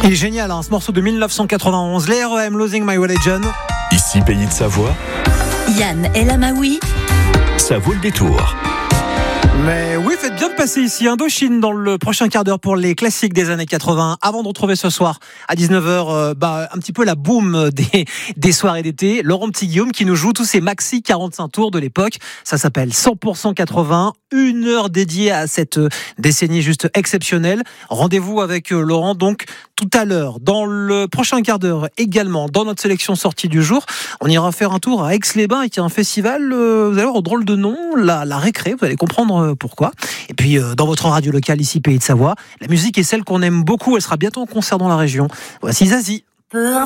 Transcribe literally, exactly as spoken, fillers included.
Il est génial, hein, ce morceau de dix-neuf cent quatre-vingt-onze, les R E M, Losing My Religion. Ici, Pays de Savoie, Yann El Amaoui, ça vaut le détour. Mais oui, faites bien de passer ici Indochine dans le prochain quart d'heure pour les classiques des années quatre-vingts. Avant de retrouver ce soir à dix-neuf heures, euh, bah, un petit peu la boom des, des soirées d'été. Laurent Petit-Guillaume qui nous joue tous ces maxi quarante-cinq tours de l'époque. Ça s'appelle cent pour cent quatre-vingts. Une heure dédiée à cette décennie juste exceptionnelle. Rendez-vous avec Laurent donc tout à l'heure. Dans le prochain quart d'heure également, dans notre sélection sortie du jour, on ira faire un tour à Aix-les-Bains qui a un festival, euh, vous allez voir, au drôle de nom, la, la récré, vous allez comprendre pourquoi. Et puis euh, dans votre radio locale ici Pays de Savoie, la musique est celle qu'on aime beaucoup, elle sera bientôt en concert dans la région. Voici Zazie.